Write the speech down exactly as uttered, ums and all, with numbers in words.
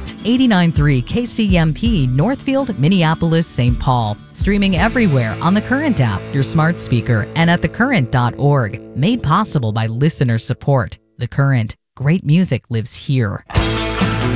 Current, eighty-nine point three K C M P, Northfield, Minneapolis, Saint Paul. Streaming everywhere on the Current app, your smart speaker, and at the current dot org. Made possible by listener support. The Current. Great music lives here.